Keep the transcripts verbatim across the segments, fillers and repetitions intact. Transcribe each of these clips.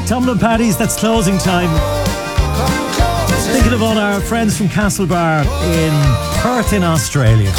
Dublin Paddies, that's closing time. Thinking of all our friends from Castlebar in Perth in Australia.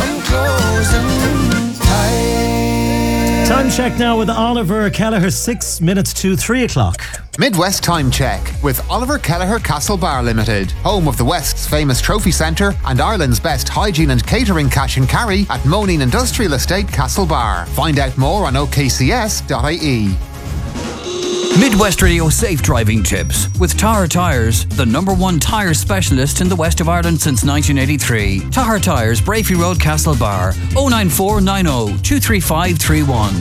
Time check now with Oliver Kelleher, six minutes to three o'clock. Midwest Time Check with Oliver Kelleher Castlebar Limited, home of the West's famous trophy centre and Ireland's best hygiene and catering cash and carry at Moneen Industrial Estate, Castlebar. Find out more on o k c s dot i e. Midwest Radio Safe Driving Tips with Tahar Tyres, the number one tyre specialist in the west of Ireland since nineteen eighty-three. Tahar Tyres, Brafey Road, Castlebar, oh nine four nine oh two three five three one.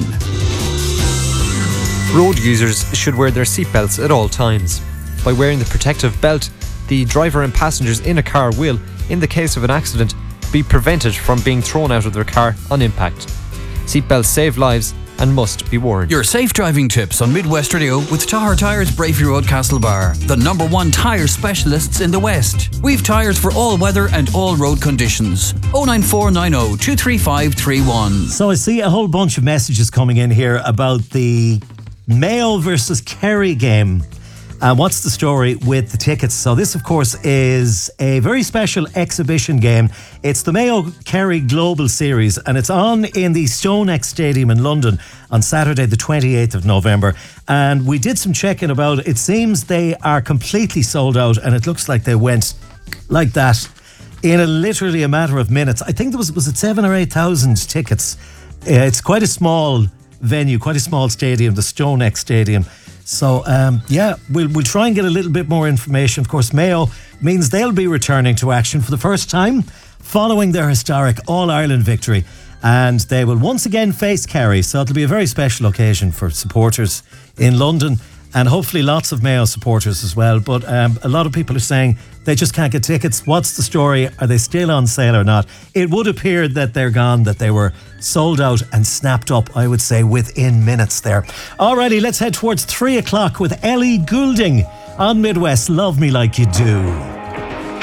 Road users should wear their seatbelts at all times. By wearing the protective belt, the driver and passengers in a car will, in the case of an accident, be prevented from being thrown out of their car on impact. Seatbelts save lives and must be worn. Your safe driving tips on Midwest Radio with Tahar Tyres, Brafey Road, Castlebar, the number one tyre specialists in the West. We've tyres for all weather and all road conditions. oh nine four nine oh two three five three one. So I see a whole bunch of messages coming in here about the Mayo versus Kerry game. And what's the story with the tickets? So this, of course, is a very special exhibition game. It's the Mayo Kerry Global Series, and it's on in the StoneX Stadium in London on Saturday, the twenty-eighth of November. And we did some checking about it. It seems they are completely sold out, and it looks like they went like that in a literally a matter of minutes. I think there was was it seven or eight thousand tickets. Uh, it's quite a small venue, quite a small stadium, the StoneX Stadium. So, um, yeah, we'll, we'll try and get a little bit more information. Of course, Mayo means they'll be returning to action for the first time following their historic All-Ireland victory. And they will once again face Kerry. So it'll be a very special occasion for supporters in London and hopefully lots of Mayo supporters as well. But um, a lot of people are saying they just can't get tickets. What's the story? Are they still on sale or not? It would appear that they're gone, that they were sold out and snapped up, I would say, within minutes there. Alrighty, let's head towards three o'clock with Ellie Goulding on Midwest. Love Me Like You Do.